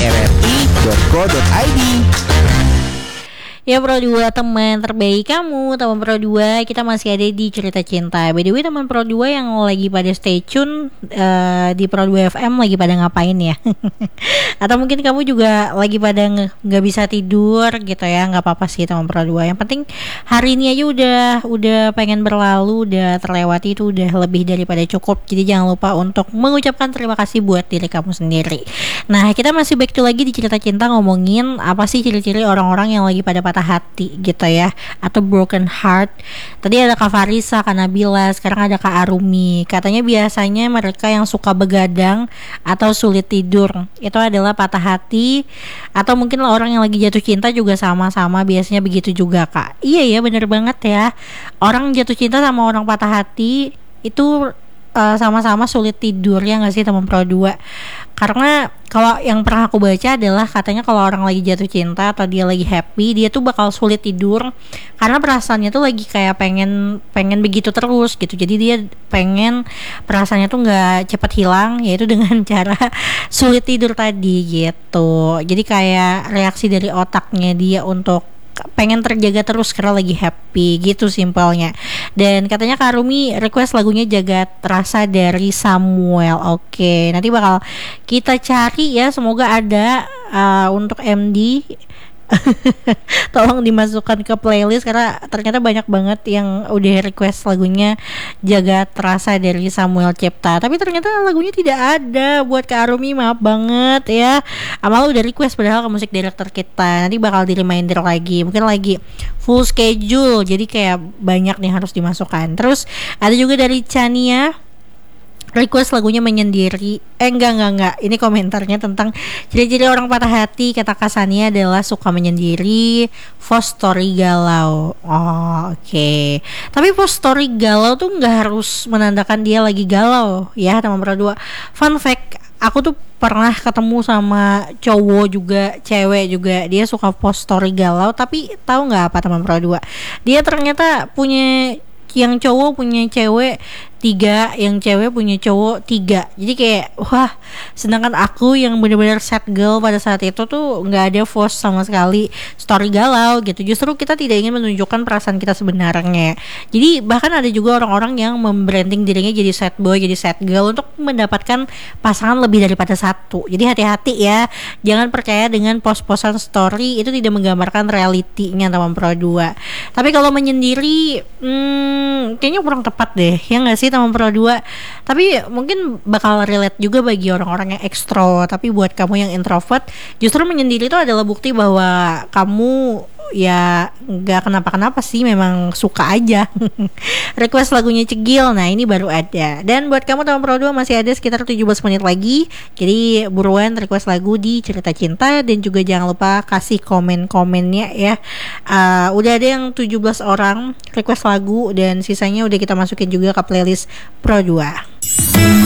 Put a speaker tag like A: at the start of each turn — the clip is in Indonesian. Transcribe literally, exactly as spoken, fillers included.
A: r r i dot co dot i d.
B: Ya Pro dua, teman terbaik kamu, teman Pro dua, kita masih ada di Cerita Cinta. By the way, teman Pro dua yang lagi pada stay tune uh, di Pro dua F M lagi pada ngapain ya? Atau mungkin kamu juga lagi pada nge- gak bisa tidur gitu ya. Gak apa-apa sih teman Pro dua. Yang penting hari ini aja udah udah pengen berlalu, udah terlewati, itu udah lebih daripada cukup. Jadi jangan lupa untuk mengucapkan terima kasih buat diri kamu sendiri. Nah, kita masih back to lagi di Cerita Cinta, ngomongin apa sih ciri-ciri orang-orang yang lagi pada patah hati gitu ya, atau broken heart. Tadi ada Kak Farisa, Kak Nabila, sekarang ada Kak Arumi. Katanya biasanya mereka yang suka begadang atau sulit tidur itu adalah patah hati, atau mungkin orang yang lagi jatuh cinta juga sama-sama biasanya begitu juga Kak. Iya ya, bener banget ya. Orang jatuh cinta sama orang patah hati itu uh, sama-sama sulit tidur, ya nggak sih teman Pro dua? Karena kalau yang pernah aku baca adalah katanya kalau orang lagi jatuh cinta atau dia lagi happy, dia tuh bakal sulit tidur karena perasaannya tuh lagi kayak pengen pengen begitu terus gitu. Jadi dia pengen perasaannya tuh nggak cepat hilang, yaitu dengan cara sulit tidur tadi gitu. Jadi kayak reaksi dari otaknya dia untuk pengen terjaga terus karena lagi happy gitu simpelnya. Dan katanya Kak Rumi request lagunya Jagat Rasa dari Samuel. Oke, nanti bakal kita cari ya, semoga ada uh, untuk M D. Tolong dimasukkan ke playlist karena ternyata banyak banget yang udah request lagunya Jagat Rasa dari Samuel Cipta. Tapi ternyata lagunya tidak ada buat Kak Arumi, maaf banget ya. Amal udah request padahal ke musik director kita. Nanti bakal di reminder lagi. Mungkin lagi full schedule, jadi kayak banyak nih harus dimasukkan. Terus ada juga dari Chania request lagunya Menyendiri. Eh enggak enggak enggak Ini komentarnya tentang ciri-ciri orang patah hati. Kata Kasania adalah suka menyendiri, post story galau. Oh oke okay. Tapi post story galau tuh gak harus menandakan dia lagi galau ya teman Pro dua. Fun fact, aku tuh pernah ketemu sama cowok juga, cewek juga, dia suka post story galau. Tapi tahu gak apa teman Pro dua? Dia ternyata punya, yang cowok punya cewek tiga, yang cewek punya cowok tiga. Jadi kayak wah, sedangkan aku yang benar-benar sad girl pada saat itu tuh nggak ada post sama sekali story galau gitu. Justru kita tidak ingin menunjukkan perasaan kita sebenarnya. Jadi bahkan ada juga orang-orang yang membranding dirinya jadi sad boy, jadi sad girl untuk mendapatkan pasangan lebih daripada satu. Jadi hati-hati ya, jangan percaya dengan post-postan story, itu tidak menggambarkan realitinya teman Pro dua. Tapi kalau menyendiri, hmm, kayaknya kurang tepat deh, ya nggak sih teman Pro dua. Tapi mungkin bakal relate juga bagi orang-orang yang ekstro. Tapi buat kamu yang introvert, justru menyendiri itu adalah bukti bahwa kamu ya nggak kenapa-kenapa sih, memang suka aja. Request lagunya Cegil, nah ini baru ada. Dan buat kamu teman Pro dua masih ada sekitar tujuh belas menit lagi, jadi buruan request lagu di Cerita Cinta. Dan juga jangan lupa kasih komen-komennya ya. uh, Udah ada yang tujuh belas orang request lagu, dan sisanya udah kita masukin juga ke playlist Pro dua.